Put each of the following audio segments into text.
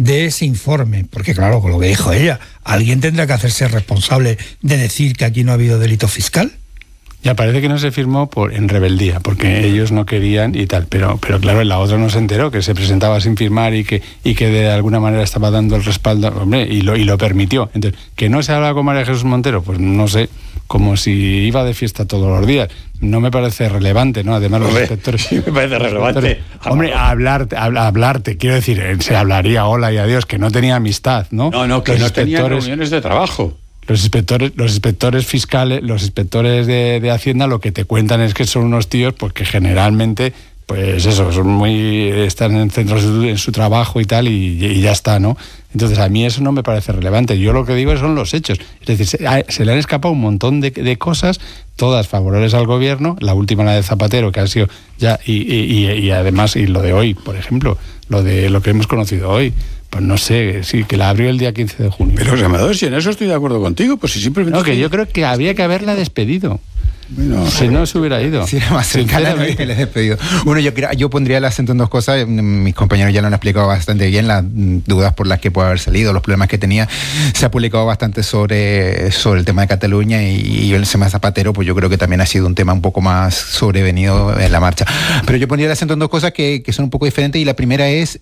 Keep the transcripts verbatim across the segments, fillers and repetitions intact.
de ese informe, porque claro, con lo que dijo ella, alguien tendrá que hacerse responsable de decir que aquí no ha habido delito fiscal. Ya parece que no se firmó por en rebeldía, porque ellos no querían y tal, pero pero claro, en la otra no se enteró, que se presentaba sin firmar y que y que de alguna manera estaba dando el respaldo, hombre, y lo y lo permitió. Entonces, ¿que no se habla con María Jesús Montero? Pues no sé, como si iba de fiesta todos los días. No me parece relevante, ¿no? Además, los hombre, inspectores... Sí, me parece relevante. Hombre, hablarte, hablarte, quiero decir, se hablaría hola y adiós, que no tenía amistad, ¿no? No, no, que los no tenía inspectores... reuniones de trabajo. Los inspectores, los inspectores fiscales, los inspectores de, de Hacienda, lo que te cuentan es que son unos tíos, pues que generalmente, pues eso, son muy, están en centros en su trabajo y tal, y, y ya está, ¿no? Entonces a mí eso no me parece relevante. Yo lo que digo son los hechos. Es decir, se, se le han escapado un montón de, de cosas, todas favorables al gobierno, la última, la de Zapatero, que ha sido ya, y, y, y, y además, y lo de hoy, por ejemplo, lo de lo que hemos conocido hoy. Pues no sé, sí, que la abrió el día quince de junio. Pero, Amador, si en eso estoy de acuerdo contigo, pues si simplemente... No, que yo creo que había que haberla despedido. Bueno, si no se hubiera ido. Si era más cercana, no que le he despedido. Bueno, yo, yo pondría el acento en dos cosas. Mis compañeros ya lo han explicado bastante bien, las dudas por las que puede haber salido, los problemas que tenía. Se ha publicado bastante sobre, sobre el tema de Cataluña y, y el tema Zapatero, pues yo creo que también ha sido un tema un poco más sobrevenido en la marcha. Pero yo pondría el acento en dos cosas que, que son un poco diferentes, y la primera es,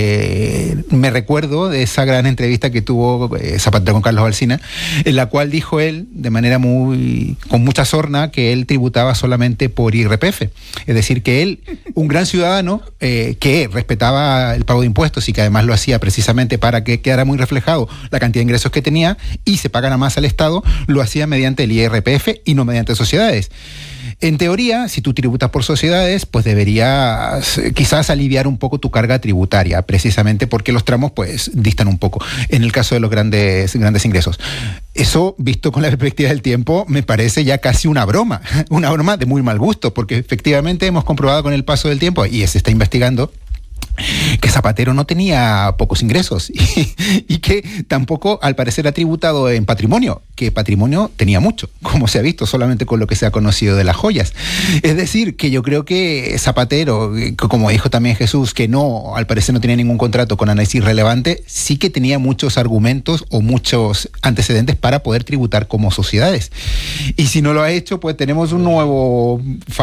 eh, me recuerdo de esa gran entrevista que tuvo eh, Zapatero con Carlos Alsina, en la cual dijo él, de manera muy, con mucha sorna, que él tributaba solamente por I R P F. Es decir, que él, un gran ciudadano eh, que respetaba el pago de impuestos y que además lo hacía precisamente para que quedara muy reflejado la cantidad de ingresos que tenía y se pagara más al Estado, lo hacía mediante el I R P F y no mediante sociedades. En teoría, si tú tributas por sociedades, pues deberías quizás aliviar un poco tu carga tributaria, precisamente porque los tramos pues distan un poco, en el caso de los grandes, grandes ingresos. Eso, visto con la perspectiva del tiempo, me parece ya casi una broma, una broma de muy mal gusto, porque efectivamente hemos comprobado con el paso del tiempo, y se está investigando, que Zapatero no tenía pocos ingresos y, y que tampoco al parecer ha tributado en patrimonio, que patrimonio tenía mucho, como se ha visto solamente con lo que se ha conocido de las joyas. Es decir, que yo creo que Zapatero, como dijo también Jesús, que no, al parecer no tenía ningún contrato con análisis relevante, sí que tenía muchos argumentos o muchos antecedentes para poder tributar como sociedades. Y si no lo ha hecho, pues tenemos un nuevo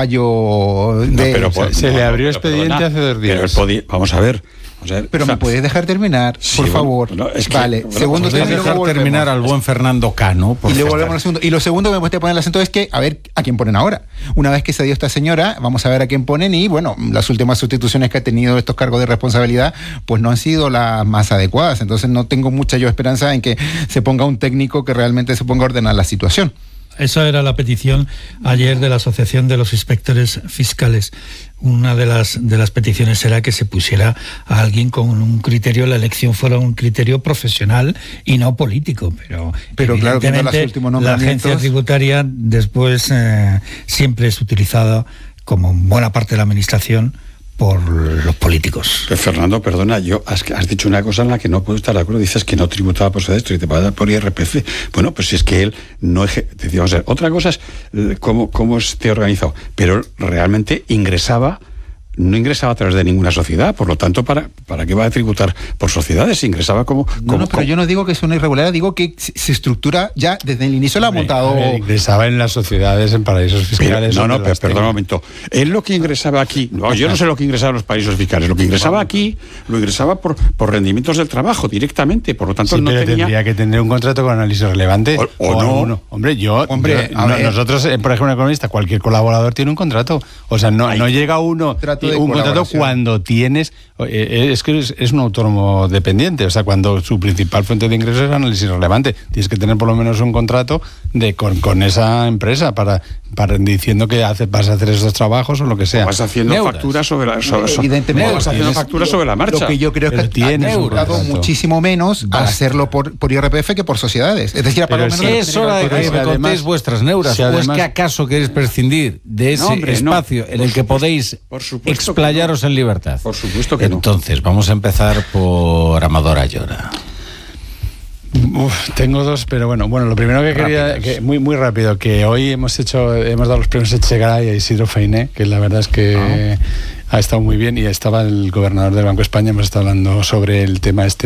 fallo de... No, pero, se, se no, le abrió no, expediente perdona, hace dos días. Pero podía, vamos a ver... O sea, pero o sea, me puedes dejar terminar, sí, por bueno, favor. Bueno, es que, vale, bueno, segundo pues término, dejar terminar al buen Fernando Cano. Por y luego favor. volvemos al segundo. Y lo segundo que me gustaría poner el acento es que, a ver, ¿a quién ponen ahora? Una vez que se dio esta señora, vamos a ver a quién ponen, y bueno, las últimas sustituciones que ha tenido estos cargos de responsabilidad, pues no han sido las más adecuadas. Entonces no tengo mucha yo esperanza en que se ponga un técnico que realmente se ponga a ordenar la situación. Esa era la petición ayer de la Asociación de los Inspectores Fiscales. Una de las de las peticiones era que se pusiera a alguien con un criterio, la elección fuera un criterio profesional y no político. Pero, pero claro, que no los últimos nombramientos... La agencia tributaria después eh, siempre es utilizada, como buena parte de la administración, por los políticos. Pero Fernando, perdona, yo has, has dicho una cosa en la que no puedo estar de acuerdo. Dices que no tributaba por sociedades, tributaba por I R P F. Bueno, pues si es que él no eje, decíamos, otra cosa es cómo, cómo esté organizado, pero realmente ingresaba, no ingresaba a través de ninguna sociedad, por lo tanto, ¿para, para qué va a tributar por sociedades? Ingresaba como... como no, no, pero como... yo no digo que es una irregularidad, digo que se estructura ya desde el inicio, la ha montado... Ver, ingresaba en las sociedades, en paraísos fiscales... Pero, no, no, pero, perdón un momento. Él lo que ingresaba aquí... No, yo no sé lo que ingresaba en los paraísos fiscales. Lo que ingresaba aquí, lo ingresaba por, por rendimientos del trabajo directamente, por lo tanto sí, no pero tenía... tendría que tener un contrato con análisis relevante. O, o, o no. Alguno. Hombre, yo... Hombre, yo, no, nosotros, por ejemplo, un economista, cualquier colaborador tiene un contrato. O sea, no, no llega uno... Un contrato cuando tienes, es que es, es un autónomo dependiente, o sea, cuando su principal fuente de ingresos es análisis relevante, tienes que tener por lo menos un contrato de con, con esa empresa para, para diciendo que hace, vas a hacer esos trabajos o lo que sea. O vas haciendo Neuras. facturas sobre la sobre, evidentemente vas haciendo facturas sobre la marcha. Lo que yo creo es que ha cobrado muchísimo menos al hacerlo por, por I R P F que por sociedades. Es decir, para menos es hora de que me contéis vuestras neuras. Si además, ¿o es que acaso queréis prescindir de ese no, hombre, espacio no, en el que supuesto, podéis explayaros en libertad? Por supuesto que no. Entonces, vamos a empezar por Amador Ayora. Uf, tengo dos, pero bueno, bueno, lo primero que quería, que, muy muy rápido, que hoy hemos hecho, hemos dado los premios Echegaray a Isidro Feiné, que la verdad es que ah. ha estado muy bien, y estaba el gobernador del Banco de España, hemos estado hablando sobre el tema este